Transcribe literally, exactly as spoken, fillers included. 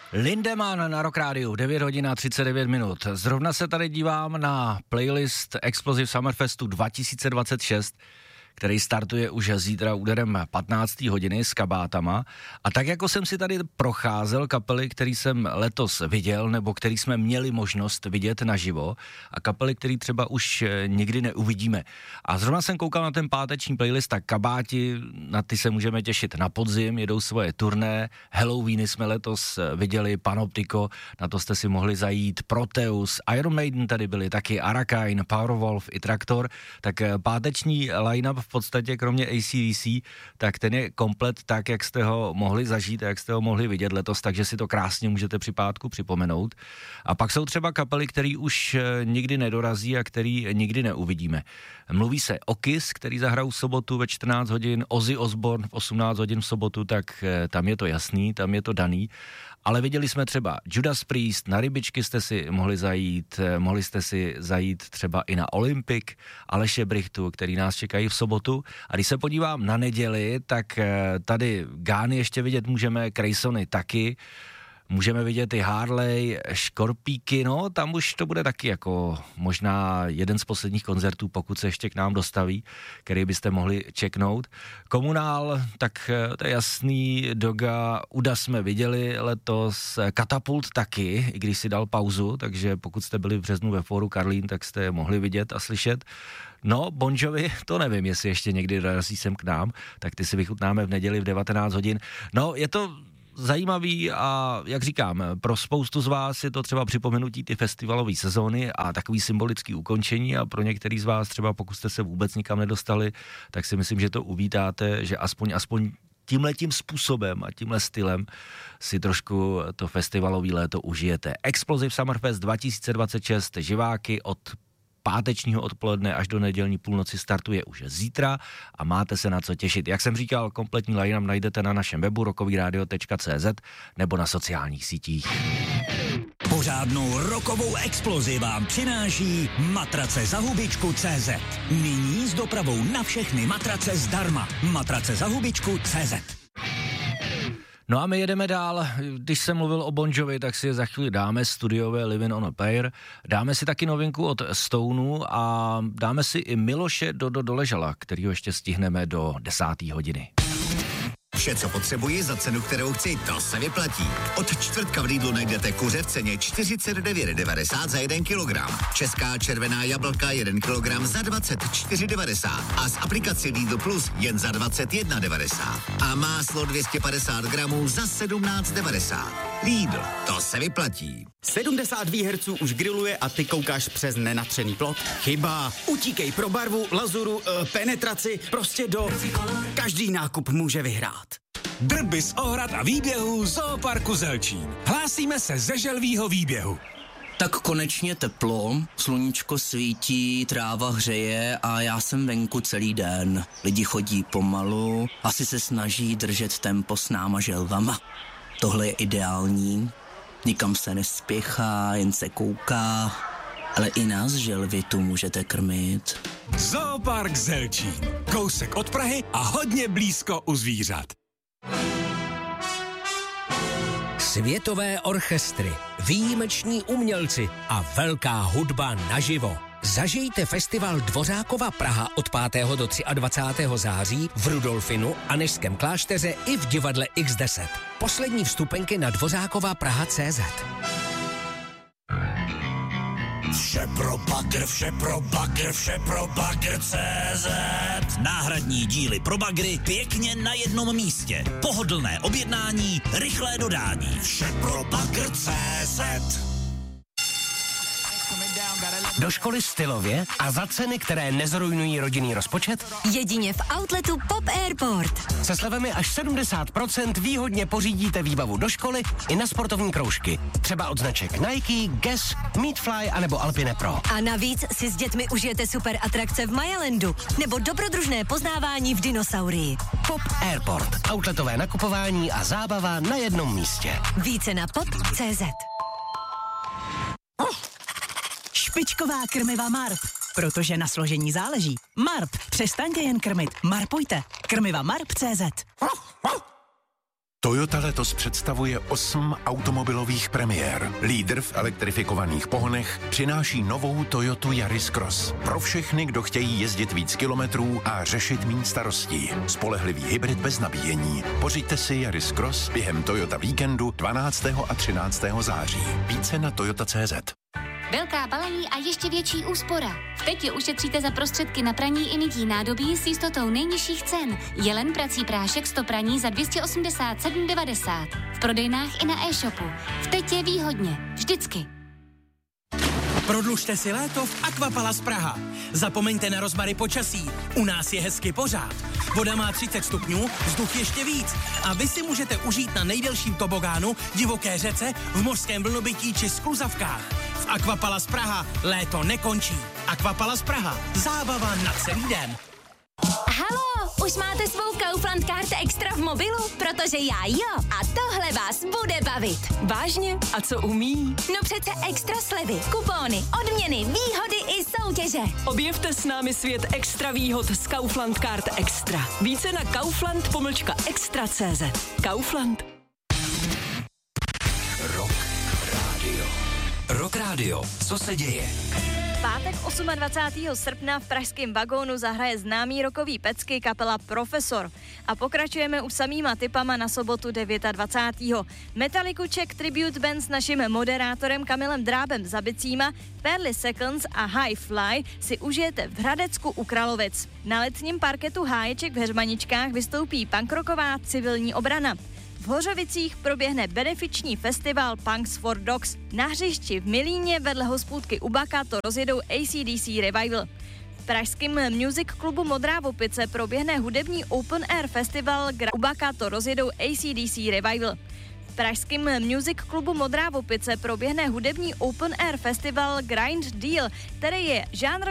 Lindemann na Rock Rádiu, devět hodin a třicet devět minut. Zrovna se tady dívám na playlist Explosive Summerfestu dva tisíce dvacet šest, který startuje už zítra úderem patnácté hodiny s kabátama. A tak jako jsem si tady procházel kapely, který jsem letos viděl, nebo který jsme měli možnost vidět naživo, a kapely, který třeba už nikdy neuvidíme. A zrovna jsem koukal na ten páteční playlist, tak kabáti, na ty se můžeme těšit na podzim, jedou svoje turné, Halloweeny jsme letos viděli, Panoptico, na to jste si mohli zajít, Proteus, Iron Maiden tady byli taky, Arakain, Powerwolf i Traktor, tak páteční line-up v podstatě kromě A C D C, tak ten je komplet tak, jak jste ho mohli zažít a jak jste ho mohli vidět letos, takže si to krásně můžete při pátku připomenout. A pak jsou třeba kapely, který už nikdy nedorazí a který nikdy neuvidíme. Mluví se o Kiss, který zahrajou v sobotu ve čtrnáct hodin, Ozzy Osbourne v osmnáct hodin v sobotu, tak tam je to jasný, tam je to daný. Ale viděli jsme třeba Judas Priest, na Rybičky jste si mohli zajít, mohli jste si zajít třeba i na Olympic, Aleše Brichtu, který nás čekají v sobotu. A když se podívám na neděli, tak tady Gány ještě vidět můžeme, Creysony taky, můžeme vidět i Harley, Škorpíky, no tam už to bude taky jako možná jeden z posledních koncertů, pokud se ještě k nám dostaví, který byste mohli čeknout. Komunál, tak to je jasný, Doga, Uda jsme viděli letos, Katapult taky, i když si dal pauzu, takže pokud jste byli v březnu ve fóru Karlín, tak jste je mohli vidět a slyšet. No, Bon Jovi, to nevím, jestli ještě někdy dorazí sem k nám, tak ty si vychutnáme v neděli v devatenáct hodin. No, je to zajímavý a jak říkám, pro spoustu z vás je to třeba připomenutí ty festivalové sezóny a takový symbolický ukončení a pro některý z vás třeba pokud jste se vůbec nikam nedostali, tak si myslím, že to uvítáte, že aspoň, aspoň tímhletím způsobem a tímhle stylem si trošku to festivalový léto užijete. Explosive Summerfest dva tisíce dvacet šest, živáky od pátečního odpoledne až do nedělní půlnoci startuje už zítra a máte se na co těšit. Jak jsem říkal, kompletní line-up najdete na našem webu rockovyradio tečka cé zet nebo na sociálních sítích. Pořádnou rockovou explozi vám přináší matrace za hubičku tečka cé zet. Nyní s dopravou na všechny matrace zdarma. Matrace za hubičku tečka cé zet. No a my jedeme dál. Když jsem mluvil o Bon Jovi, tak si za chvíli dáme studiové Living on a Prayer. Dáme si taky novinku od Stoneu a dáme si i Miloše Dodo Doležala, kterýho ještě stihneme do desáté hodiny. Vše, co potřebuji za cenu, kterou chci, to se vyplatí. Od čtvrtka v Lidlu najdete kuře v ceně čtyřicet devět devadesát za jeden kilogram. Česká červená jablka jeden kilogram za dvacet čtyři devadesát a z aplikací Lidl Plus jen za dvacet jedna devadesát. A máslo dvě stě padesát gramů za sedmnáct devadesát. Lidl, to se vyplatí. sedmdesát výherců už grilluje a ty koukáš přes nenatřený plot? Chyba. Utíkej pro barvu, lazuru, e, penetraci, prostě do... Každý nákup může vyhrát. Drby z ohrad a výběhů Zooparku Zelčín. Hlásíme se ze želvýho výběhu. Tak konečně teplo, sluníčko svítí, tráva hřeje a já jsem venku celý den. Lidi chodí pomalu, asi se snaží držet tempo s náma želvama. Tohle je ideální, nikam se nespěchá, jen se kouká, ale i nás želvy tu můžete krmit. Zoopark Zelčín, kousek od Prahy a hodně blízko u zvířat. Světové orchestry, výjimeční umělci a velká hudba naživo. Zažijte festival Dvořákova Praha od pátého do dvacátého třetího září v Rudolfinu, Anežském klášteře i v divadle iks deset. Poslední vstupenky na dvořákova praha tečka cé zet. Vše pro bagr, vše pro bagr, vše pro bagr tečka cé zet. Náhradní díly pro bagry pěkně na jednom místě. Pohodlné objednání, rychlé dodání. Vše pro bagr tečka cé zet. Do školy stylově a za ceny, které nezrujnují rodinný rozpočet? Jedině v outletu Pop Airport. Se slevami až sedmdesát procent výhodně pořídíte výbavu do školy i na sportovní kroužky. Třeba od značek Nike, Guess, Meatfly anebo Alpine Pro. A navíc si s dětmi užijete super atrakce v Majalandu nebo dobrodružné poznávání v dinosaurii. Pop Airport. Outletové nakupování a zábava na jednom místě. Více na pop tečka cé zet. Oh. Špičková krmiva Marp, protože na složení záleží. Marp, přestaňte jen krmit, marpujte. Krmiva Marp tečka cé zet. Toyota letos představuje osm automobilových premiér. Lídr v elektrifikovaných pohonech přináší novou Toyotu Yaris Cross. Pro všechny, kdo chtějí jezdit víc kilometrů a řešit méně starostí. Spolehlivý hybrid bez nabíjení. Pořiďte si Yaris Cross během Toyota víkendu dvanáctého a třináctého září. Více na toyota tečka cé zet. Velká balení a ještě větší úspora. V Tetě ušetříte za prostředky na praní i mytí nádobí s jistotou nejnižších cen. Jelen prací prášek sto praní za dvě stě osmdesát sedm devadesát. V prodejnách i na e-shopu. V Tetě výhodně. Vždycky. Prodlužte si léto v Aquapalace Praha. Zapomeňte na rozmary počasí. U nás je hezky pořád. Voda má třicet stupňů, vzduch ještě víc. A vy si můžete užít na nejdelším tobogánu, divoké řece, v mořském vlnobytí či skluzavkách. V Aquapalace Praha léto nekončí. Aquapalace Praha. Zábava na celý den. Halo, už máte svou Kaufland Card Extra v mobilu? Protože já jo. A tohle vás bude bavit. Vážně? A co umí? No přece extra slevy, kupóny, odměny, výhody i soutěže. Objevte s námi svět extra výhod z Kaufland Card Extra. Více na kaufland pomlčka extra tečka cé zet. Kaufland. Rock Radio. Rock Radio. Co se děje? Pátek dvacátého osmého srpna v pražském Vagónu zahraje známý rockový pecky kapela Profesor. A pokračujeme už samýma tipama na sobotu dvacátého devátého Metalliku Czech Tribute Band s naším moderátorem Kamilem Drábem za bicíma, Pearly Seconds a High Fly si užijete v Hradecku u Kralovic. Na letním parketu Háječek v Heřmaničkách vystoupí punkrocková Civilní obrana. V Hořovicích proběhne benefiční festival Punks for Dogs. Na hřišti v Milíně vedle hospůdky Ubaka to rozjedou A C D C Revival. V pražském Music klubu Modrá Vopice proběhne hudební open air festival Ubaka to rozjedou A C D C Revival. V pražském Music klubu Modrá Vopice proběhne hudební open air festival Grind Deal, který je žánrový